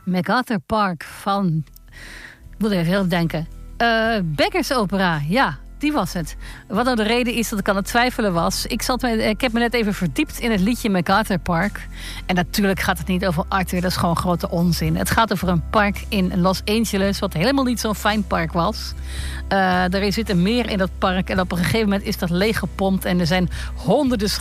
MacArthur Park van... Ik moet even heel denken. Beggars Opera, ja, die was het. Wat nou de reden is dat ik aan het twijfelen was. Ik heb me net even verdiept in het liedje MacArthur Park. En natuurlijk gaat het niet over Arthur, dat is gewoon grote onzin. Het gaat over een park in Los Angeles, wat helemaal niet zo'n fijn park was. Er zit een meer in dat park en op een gegeven moment is dat leeggepompt. En er zijn honderden